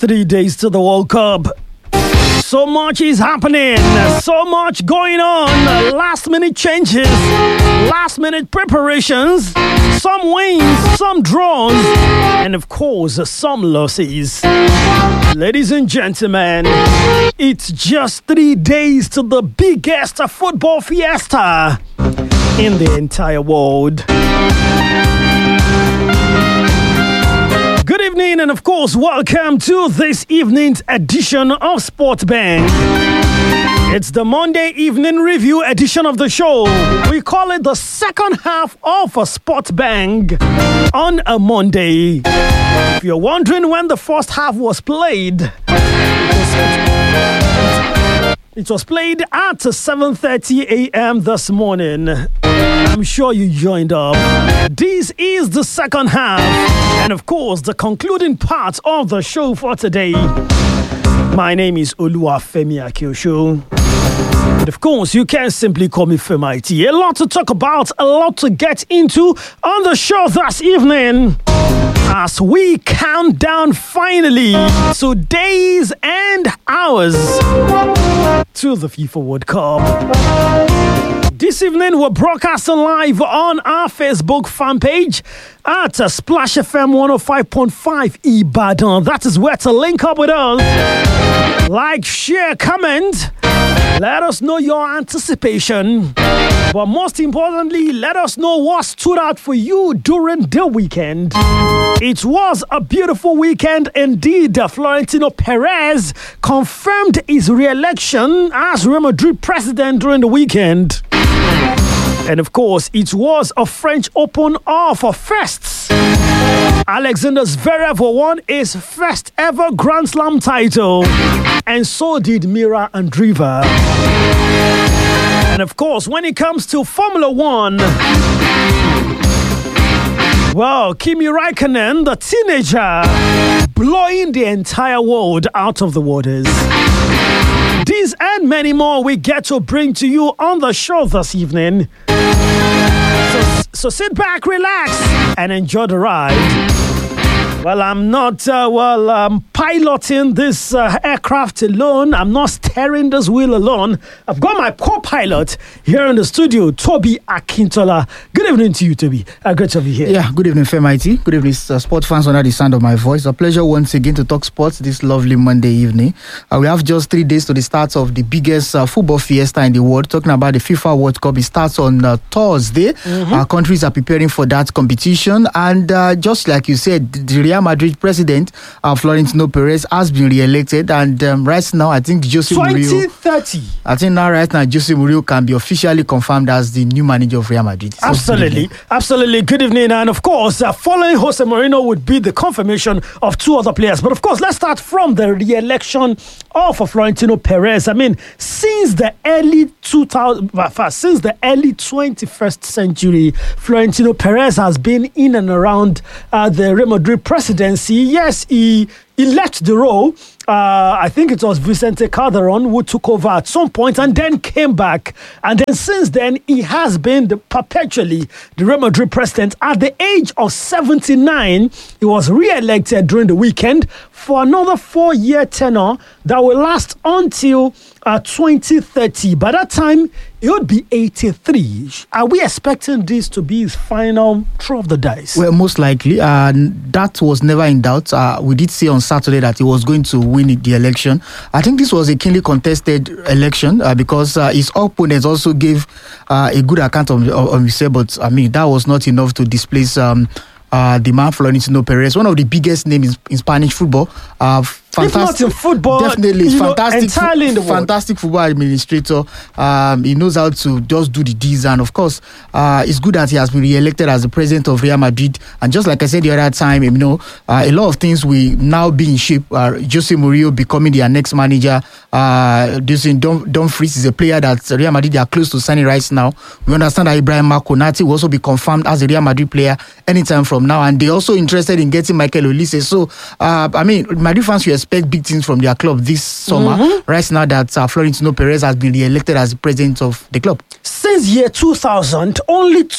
3 days to the World Cup. So much is happening, so much going on. Last minute changes, last minute preparations, some wins, some draws, and of course, some losses. Ladies and gentlemen, it's just 3 days to the biggest football fiesta in the entire world. Good evening, and of course, welcome to this evening's edition of Sport Bang. It's the Monday evening review edition of the show. We call it the second half of a Sport Bang on a Monday. If you're wondering when the first half was played, it was played at 7:30 a.m. this morning. I'm sure you joined up. This is the second half, and of course, the concluding part of the show for today. My name is Oluwafemi Akiosho. And of course, you can simply call me Femi. A lot to talk about, a lot to get into on the show this evening, as we count down finally to days and hours to the FIFA World Cup. This evening, we're broadcasting live on our Facebook fan page at Splash FM 105.5 Ibadan. That is where to link up with us. Like, share, comment. Let us know your anticipation. But most importantly, let us know what stood out for you during the weekend. It was a beautiful weekend indeed. Florentino Perez confirmed his re-election as Real Madrid president during the weekend. And of course, it was a French Open of firsts. Alexander Zverev won his first ever Grand Slam title, and so did Mira Andreeva. And of course, when it comes to Formula One, well, Kimi Raikkonen, the teenager, blowing the entire world out of the waters. These and many more we get to bring to you on the show this evening. So sit back, relax, and enjoy the ride. Well, I'm not piloting this aircraft alone. I'm not steering this wheel alone. I've got my co-pilot here in the studio, Toby Akintola. Good evening to you, Toby. Great to be here. Yeah, good evening, Femi. Good evening, sport fans under the sound of my voice. A pleasure once again to talk sports this lovely Monday evening. We have just 3 days to the start of the biggest football fiesta in the world. Talking about the FIFA World Cup, it starts on Thursday. Our countries are preparing for that competition. And just like you said, the Real Madrid president, Florentino Perez, has been re-elected, and right now I think Jose Mourinho. 2030. I think right now Jose Mourinho can be officially confirmed as the new manager of Real Madrid. So Absolutely. Good evening, and of course, following Jose Mourinho would be the confirmation of two other players. But of course, let's start from the re-election of Florentino Perez. I mean, since the early 21st century, Florentino Perez has been in and around the Real Madrid presidency. Yes, he left the role. I think it was Vicente Calderon who took over at some point and then came back. And then since then, he has been perpetually the Real Madrid president. At the age of 79, he was re-elected during the weekend for another 4-year tenure that will last until 2030. By that time, he would be 83. Are we expecting this to be his final throw of the dice? Well, most likely. That was never in doubt. We did see on Saturday that he was going to win the election. I think this was a keenly contested election because his opponents also gave a good account of himself. But, I mean, that was not enough to displace the man Florentino Perez, one of the biggest names in Spanish football. Fantastic, if not in football, definitely fantastic. Entirely in the world. Fantastic football administrator. He knows how to just do the deeds, and of course, it's good that he has been re-elected as the president of Real Madrid. And just like I said the other time, a lot of things will now be in shape. Jose Mourinho becoming their next manager. Dumfries is a player that Real Madrid are close to signing right now. We understand that Ibrahim Konate will also be confirmed as a Real Madrid player anytime from now, and they're also interested in getting Michael Olise. So, Madrid fans should expect big things from their club this summer, right now that Florentino Perez has been re-elected as the president of the club. Since year 2000, only two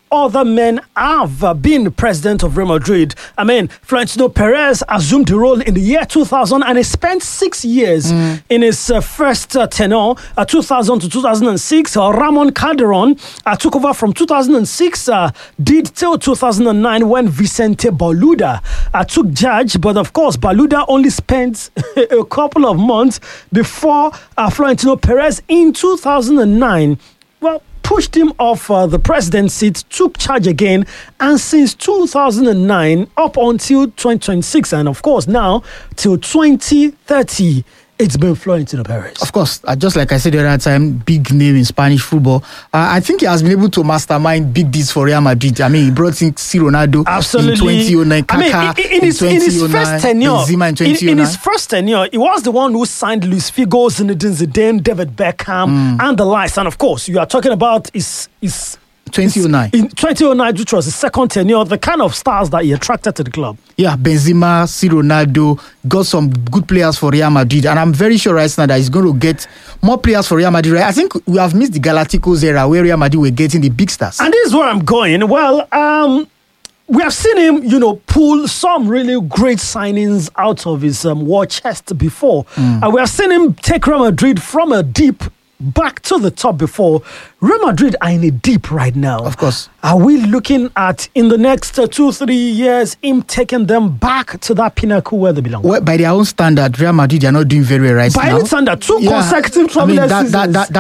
other men have been president of Real Madrid. I mean, Florentino Perez assumed the role in the year 2000 and he spent 6 years in his first tenure, 2000 to 2006. Ramon Calderon took over from 2006, did till 2009 when Vicente Baluda took charge. But of course, Baluda only spent a couple of months before Florentino Perez in 2009, pushed him off the presidency seat, took charge again, and since 2009 up until 2026, and of course now till 2030, it's been Florentino Perez. Of course, just like I said the other time, big name in Spanish football. I think he has been able to mastermind big deeds for Real Madrid. I mean, he brought in C. Ronaldo in 2009, Kaká in his first tenure, Benzema in 2009. In his first tenure, he was the one who signed Luis Figo, Zinedine Zidane, David Beckham, and the likes. And of course, you are talking about his 2009. In 2009, which was his second tenure, the kind of stars that he attracted to the club. Yeah, Benzema, C. Ronaldo, got some good players for Real Madrid. And I'm very sure right now that he's going to get more players for Real Madrid. I think we have missed the Galacticos era where Real Madrid were getting the big stars. And this is where I'm going. Well, we have seen him, pull some really great signings out of his war chest before. And we have seen him take Real Madrid from a deep back to the top before. Real Madrid are in a deep right now. Of course. Are we looking at, in the next 2-3 years, him taking them back to that pinnacle where they belong? Well, by their own standard, Real Madrid are not doing very well right now. By any standard, two consecutive seasons.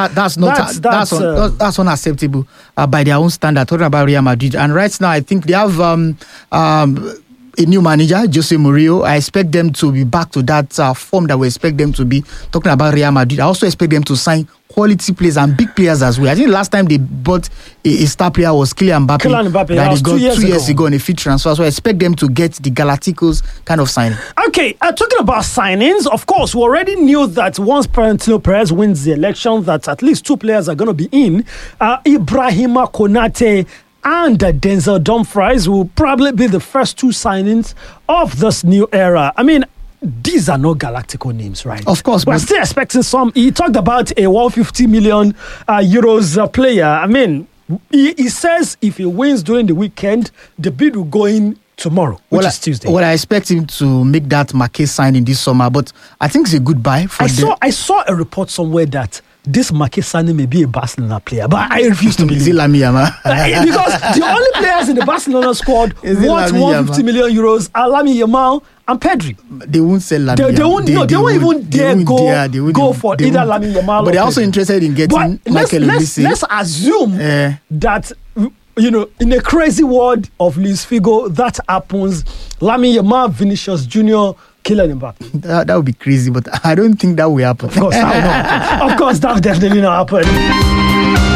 That's unacceptable by their own standard. Talking about Real Madrid. And right now, I think they have a new manager, Jose Mourinho. I expect them to be back to that form that we expect them to be. Talking about Real Madrid, I also expect them to sign quality players and big players as well. I think last time they bought a star player was Kylian Mbappe. That they got 2 years ago on a free transfer. So I expect them to get the Galacticos kind of signing. Okay, talking about signings, of course, we already knew that once Florentino Perez wins the election, that at least 2 players are going to be in. Ibrahima Konate and Denzel Dumfries will probably be the first 2 signings of this new era. I mean, these are no Galactico names, right? Of course. We're still expecting some. He talked about a 150 million euros player. I mean, he says if he wins during the weekend, the bid will go in tomorrow, which is Tuesday. Well, I expect him to make that Marquez signing this summer, but I think it's a good buy for them. I saw a report somewhere that this Marquez signing may be a Barcelona player, but I refuse to believe. Is it Lamine Yamal? Because the only players in the Barcelona squad worth 150 million euros are Lamine Yamal and Pedri. They won't sell Lamine Yamal. They won't even dare go for either Lamine Yamal or But they're also interested in getting Michael Olise. Let's assume that, in a crazy world of Luis Figo, that happens. Lamine Yamal, Vinicius Junior, Kylian Mbappe. That would be crazy, but I don't think that will happen. Of course, that will not happen. Of course, that will definitely not happen.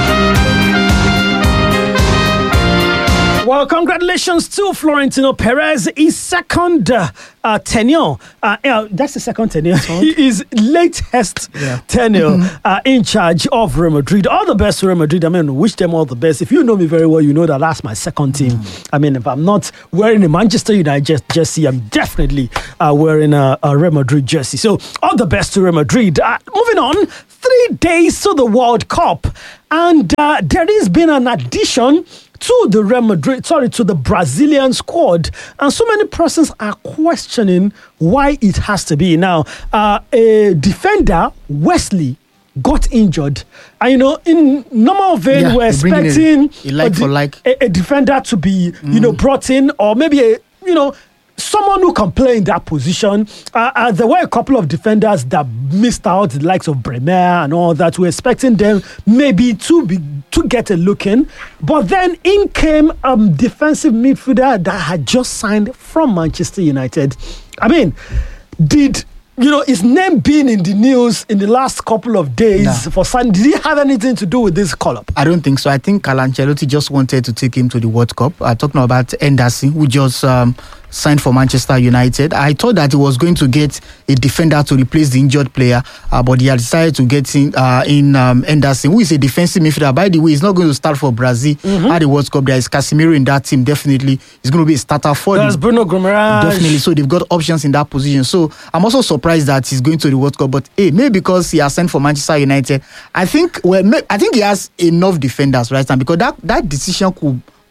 Well, congratulations to Florentino Perez. His second tenure. That's the second tenure. His latest tenure in charge of Real Madrid. All the best to Real Madrid. I mean, wish them all the best. If you know me very well, you know that that's my second team. I mean, if I'm not wearing a Manchester United jersey, I'm definitely wearing a Real Madrid jersey. So, all the best to Real Madrid. Moving on, 3 days to the World Cup. And there has been an addition to the Brazilian squad, and so many persons are questioning why it has to be. Now, a defender, Wesley, got injured. And, in normal vein, we're expecting a defender to be, brought in, or maybe someone who can play in that position. There were a couple of defenders that missed out, the likes of Bremer and all that. We're expecting them maybe to get a look in. But then in came a defensive midfielder that had just signed from Manchester United. I mean, did his name being in the news in the last couple of days for signing, did he have anything to do with this call-up? I don't think so. I think Carlo Ancelotti just wanted to take him to the World Cup. Talking about Henderson, who just signed for Manchester United. I thought that he was going to get a defender to replace the injured player, but he had decided to get in Henderson, who is a defensive midfielder. By the way, he's not going to start for Brazil at the World Cup. There is Casemiro in that team. Definitely, he's going to be a starter for them. There's Bruno Guimaraes. Definitely. So they've got options in that position. So I'm also surprised that he's going to the World Cup. But maybe because he has signed for Manchester United, I think he has enough defenders right now, because that decision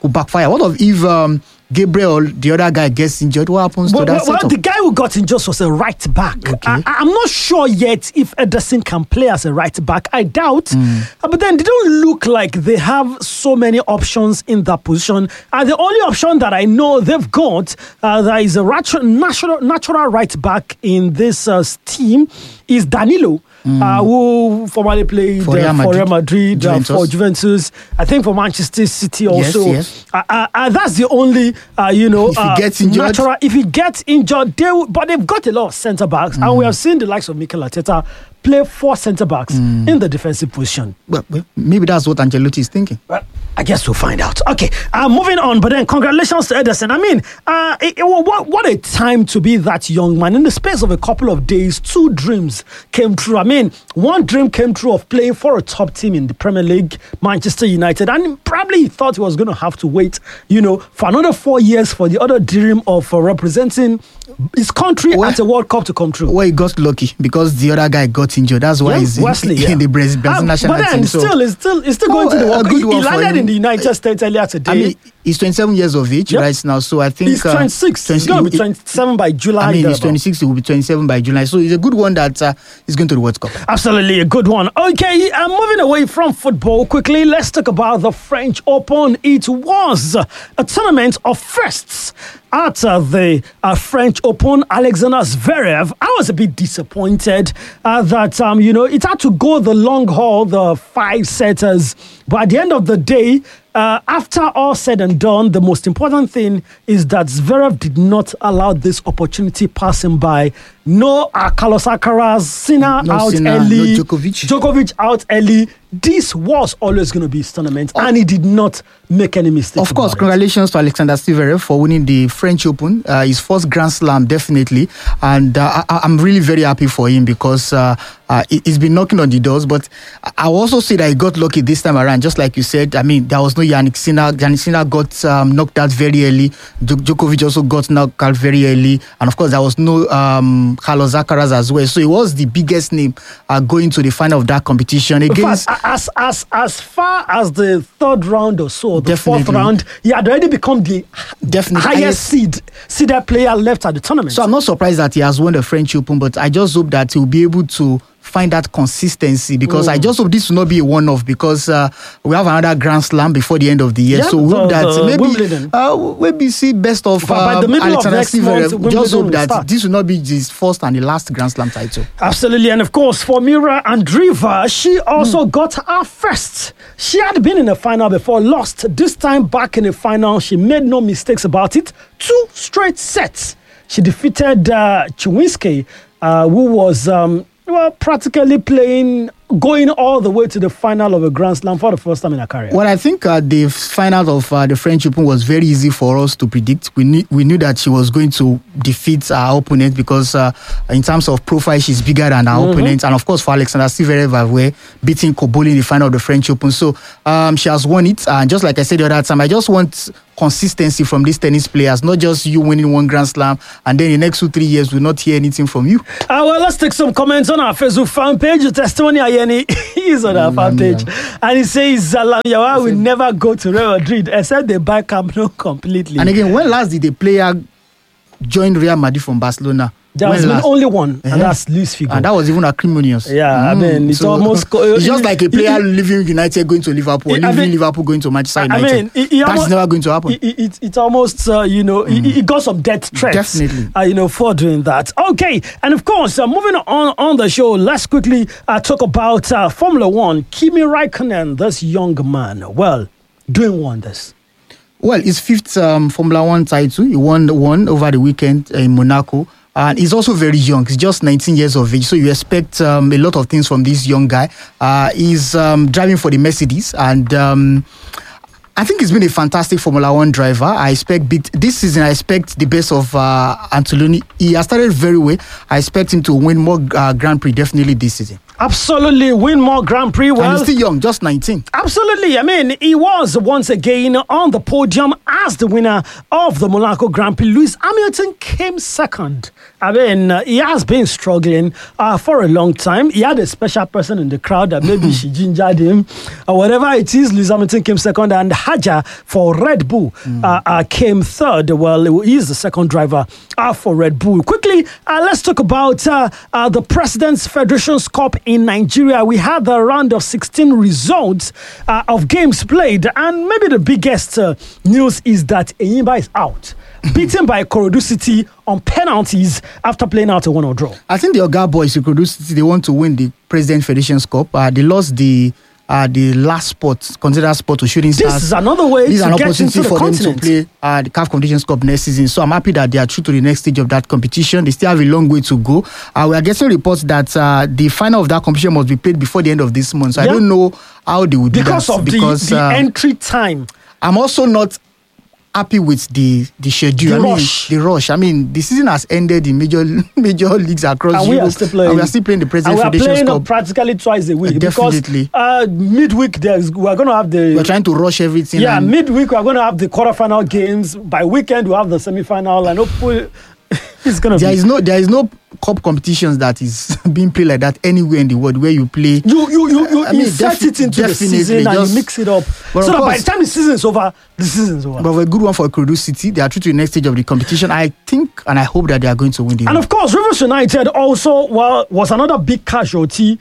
could backfire. What if Gabriel, the other guy, gets injured? What happens to that setup? The guy who got injured was a right back. Okay. I'm not sure yet if Ederson can play as a right back. I doubt. But then they don't look like they have so many options in that position. The only option that I know they've got that is a natural right back in this team is Danilo. Who formerly played for Real Madrid, for Juventus, I think for Manchester City also. Yes. That's the only, if he gets injured. natural. If he gets injured, but they've got a lot of centre backs, and we have seen the likes of Mikel Arteta play 4 centre backs in the defensive position. Well, maybe that's what Ancelotti is thinking. Well, I guess we'll find out. Okay, moving on. But then, congratulations to Ederson. I mean, what a time to be that young man. In the space of a couple of days, 2 dreams came true. I mean, one dream came true of playing for a top team in the Premier League, Manchester United, and probably he thought he was going to have to wait, for another 4 years for the other dream of representing his country at a World Cup to come true. Well, he got lucky because the other guy got injured. That's why he's in the Brazil national team. But then he's still going to the World Cup. He landed in the United States earlier today. I mean, he's 27 years of age right now, so I think he's 26. He's going to be 27 by July. I mean, he's 26. He will be 27 by July. So it's a good one that he's going to the World Cup. Absolutely a good one. Okay, moving away from football quickly, let's talk about the French Open. It was a tournament of firsts at the French Open. Alexander Zverev, I was a bit disappointed that it had to go the long haul, the 5-setters. But at the end of the day, after all said and done, the most important thing is that Zverev did not allow this opportunity pass him by. No Carlos Alcaraz, Sinner out early, no Djokovic out early. This was always going to be his tournament, and he did not make any mistakes. Of course, congratulations to Alexander Zverev for winning the French Open, his first Grand Slam, definitely. And I'm really very happy for him because he's been knocking on the doors. But I also say that he got lucky this time around, just like you said. I mean, there was no Yannick Sinner. Yannick Sinner got knocked out very early. Djokovic also got knocked out very early. And of course, there was no Carlos Alcaraz as well. So he was the biggest name going to the final of that competition. Against as far as the third round or so, the fourth round, he had already become the highest seeded player left at the tournament. So I'm not surprised that he has won the French Open, but I just hope that he'll be able to find that consistency because I just hope this will not be a one-off because we have another Grand Slam before the end of the year. So we hope that maybe see best of Alexander Zverev. Just hope that this will not be his first and the last Grand Slam title. Absolutely. And of course, for Mira Andreeva, she also got her first. She had been in the final before, lost. This time back in the final, she made no mistakes about it. 2 straight sets. She defeated Chwinski, who was practically going all the way to the final of a Grand Slam for the first time in her career. Well, I think the final of the French Open was very easy for us to predict. We knew that she was going to defeat our opponent because in terms of profile, she's bigger than our opponent. And of course, for Alexander Zverev, we're beating Koboli in the final of the French Open. So she has won it. And just like I said the other time, I just want consistency from these tennis players, not just you winning one Grand Slam and then the next 2-3 years we'll not hear anything from you. Well, let's take some comments on our Facebook fan page. The testimony Ayeni is on our fan page, and he says Lamine will never go to Real Madrid except they buy Camp Nou completely. And again, when last did the player join Real Madrid from Barcelona? There has been only one, and that's Luis Figo. And that was even acrimonious. Yeah, I mean, it's almost... it's just like a player leaving United going to Liverpool, leaving Liverpool going to Manchester United. That's never going to happen. It's almost, it got some death threats. Definitely. For doing that. Okay, and of course, moving on the show, let's quickly talk about Formula One. Kimi Raikkonen, this young man, doing wonders. Well, his 5th Formula One title. He won one over the weekend in Monaco. And he's also very young. He's just 19 years of age. So you expect a lot of things from this young guy. He's driving for the Mercedes. And I think he's been a fantastic Formula One driver. This season, I expect the best of Antonelli. He has started very well. I expect him to win more Grand Prix definitely this season. Absolutely, win more Grand Prix. Well, and he's still young, just 19. Absolutely. I mean, he was once again on the podium as the winner of the Monaco Grand Prix. Lewis Hamilton came second. I mean, he has been struggling for a long time. He had a special person in the crowd that maybe she gingered him or whatever it is. Lewis Hamilton came second, and Haja for Red Bull came third. Well, he is the second driver for Red Bull. Quickly, let's talk about the President's Federations Cup in Nigeria. We had the round of 16 results of games played, and maybe the biggest news is that Enyimba is out, beaten by Ikorodu City on penalties after playing out a 1-0 draw. I think the Oga boys, Ikorodu City, they want to win the President Federations Cup. They lost the last spot, considered spot to Shooting Stars. This is another way this is an to get opportunity into the for continent. them to play the CAF Competitions Cup next season. So I'm happy that they are through to the next stage of that competition. They still have a long way to go. We are getting reports that the final of that competition must be played before the end of this month. So I don't know how they would do that. Because of the entry time. I'm also not happy with the schedule. The rush. I mean, the season has ended in major leagues across and Europe. We are still playing. And we are still playing the President Federations Cup. We are playing practically twice a week. Definitely. Because midweek, we are going to have the... We're trying to rush everything. Yeah, midweek, we are going to have the quarterfinal games. By weekend, we have the semi-final. And hopefully, it's going to be... There is no cup competitions that is being played like that anywhere in the world where you play. You insert it into the season and you mix it up. So that by the time the season is over, the season is over. But a good one for Ikorodu City. They are through to the next stage of the competition. I think and I hope that they are going to win the And of course, Rivers United also was another big casualty.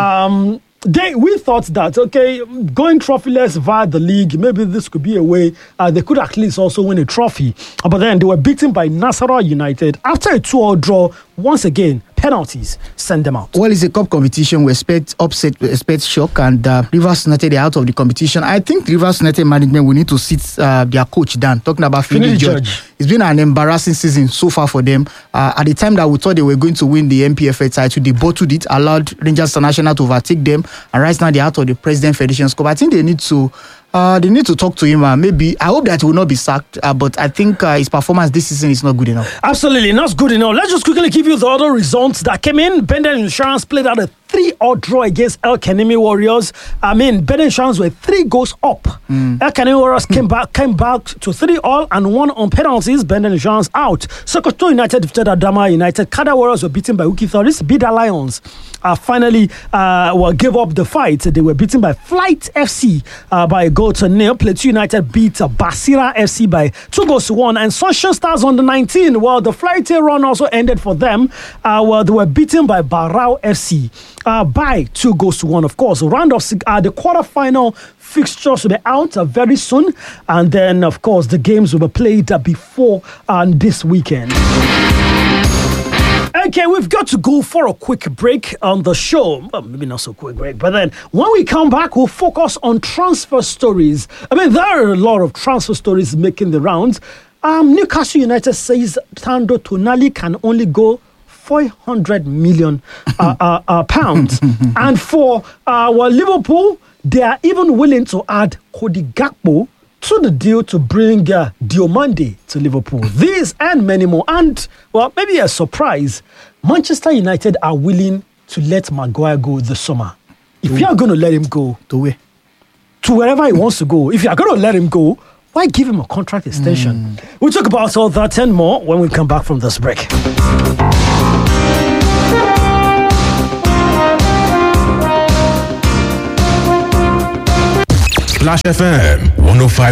We thought that, okay, going trophyless via the league, maybe this could be a way they could at least also win a trophy. But then they were beaten by Nasarawa United after a 2-2 draw. Once again, penalties send them out. Well, it's a cup competition. We expect upset, we expect shock, and Rivers United are out of the competition. I think Rivers United management will need to sit their coach down. Talking about Finidi George. It's been an embarrassing season so far for them. At the time that we thought they were going to win the MPFA title, they bottled it, allowed Rangers International to overtake them, and right now they're out of the President Federations Cup. I think they need to talk to him. Maybe I hope that he will not be sacked, but I think his performance this season is not good enough. Absolutely not good enough. Let's just quickly give you the other results that came in. Benden Insurance played out a 3-0 draw against El Kanemi Warriors. I mean, Benden Insurance were 3 goals up. El Kanemi Warriors came back to 3-0 and won on penalties. Benden Insurance out. Sokoto United defeated Adama United. Kada Warriors were beaten by Uki Thoris. Bida Lions finally gave up the fight. They were beaten by Flight FC by a goal to nil. Plateau United beat Basira FC by 2-1. And Sunshine Stars under 19. Well, the Flight run also ended for them. They were beaten by Barao FC by 2-1. Of course, round of the quarterfinal fixtures will be out very soon. And then, of course, the games will be played before this weekend. Okay, we've got to go for a quick break on the show. Well, maybe not so quick break, but then when we come back, we'll focus on transfer stories. I mean, there are a lot of transfer stories making the rounds. Newcastle United says Tando Tonali can only go 400 million pounds. And for Liverpool, they are even willing to add Cody Gakpo to the deal to bring Diomande to Liverpool. These and many more. And, well, maybe a surprise, Manchester United are willing to let Maguire go this summer. If you are going to let him go, to where? To wherever he wants to go. If you are going to let him go, why give him a contract extension? We'll talk about all that and more when we come back from this break. Splash FM 105.